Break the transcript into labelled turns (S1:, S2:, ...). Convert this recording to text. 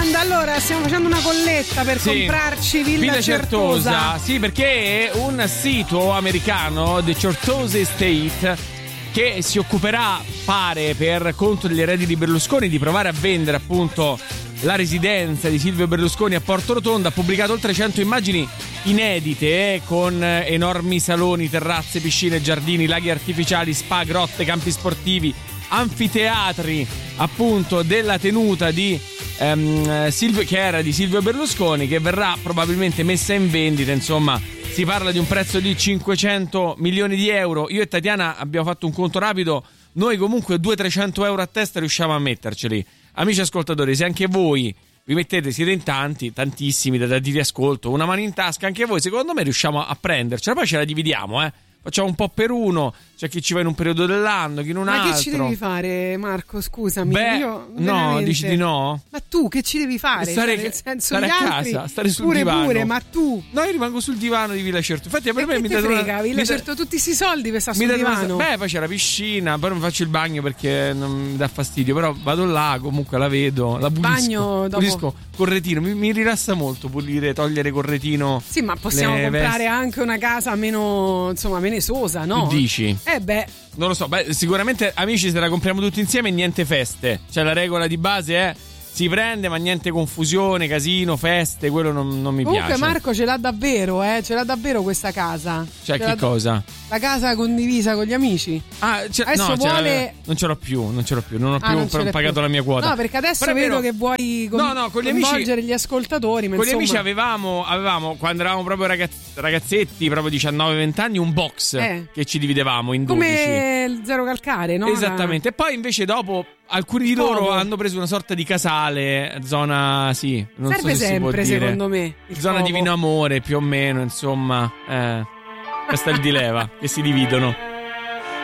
S1: domanda, allora stiamo facendo una colletta per comprarci Villa Certosa.
S2: Sì, perché è un sito americano, The Certosa Estate, che si occuperà, pare, per conto degli eredi di Berlusconi, di provare a vendere appunto la residenza di Silvio Berlusconi a Porto Rotondo. Ha pubblicato oltre 100 immagini inedite con enormi saloni, terrazze, piscine, giardini, laghi artificiali, spa, grotte, campi sportivi, anfiteatri appunto della tenuta di Silvio, che era di Silvio Berlusconi, che verrà probabilmente messa in vendita. Insomma, si parla di un prezzo di 500 milioni di euro. Io e Tatiana abbiamo fatto un conto rapido, noi comunque 200-300 euro a testa riusciamo a metterceli. Amici ascoltatori, se anche voi vi mettete, siete in tantissimi da di ascolto, una mano in tasca, anche voi secondo me riusciamo a prendercela, poi ce la dividiamo, facciamo un po' per uno, c'è chi ci va in un periodo dell'anno, chi in un altro.
S1: Ma che ci devi fare, Marco? Scusami. Io
S2: no, dici di no?
S1: Ma tu che ci devi fare? Nel senso,
S2: stare
S1: gli
S2: a
S1: altri,
S2: casa, stare sul divano.
S1: Pure, ma tu?
S2: No, io rimango sul divano di Villa Certo. Infatti, per me
S1: mi frega, Villa Certo, tutti sti soldi per stare sul divano.
S2: Poi c'è la piscina, poi non faccio il bagno perché non mi dà fastidio, però vado là, comunque la vedo, la pulisco. Pulisco col retino, mi rilassa molto pulire, togliere col retino.
S1: Sì, ma possiamo comprare anche una casa meno, insomma, menesosa, no?
S2: Tu dici?
S1: Non
S2: lo so, sicuramente, amici, se la compriamo tutti insieme niente feste. Cioè la regola di base è si prende, ma niente confusione, casino, feste, quello non mi piace.
S1: Comunque Marco ce l'ha davvero, ce l'ha davvero questa casa.
S2: Cioè che cosa?
S1: La casa condivisa con gli amici.
S2: Adesso vuole... Non ce l'ho più, non ho più pagato la mia quota.
S1: No, perché adesso vedo che vuoi
S2: con gli amici,
S1: coinvolgere gli ascoltatori.
S2: Con gli amici avevamo, quando eravamo proprio ragazzetti, proprio 19-20 anni, un box che ci dividevamo in 12.
S1: Come il Zero Calcare, no?
S2: Esattamente. E poi invece dopo alcuni di loro hanno preso una sorta di casale, zona, non
S1: serve
S2: so se
S1: sempre,
S2: si può dire,
S1: secondo me.
S2: Zona Divino Amore, più o meno, insomma. Questo è il di leva, che si dividono.